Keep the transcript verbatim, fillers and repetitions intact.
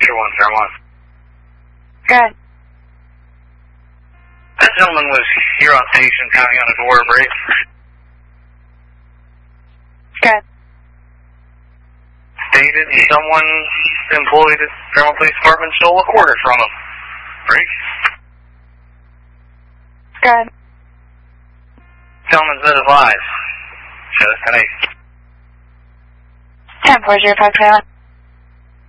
Victor one, Fairmont. Good. That gentleman was here on station counting on a door break. Good. Stated someone employed at Fairmont Police Department stole a quarter from him. Break. Good. Gentleman said his lies. Show us tonight. ten four zero five, Fairmont.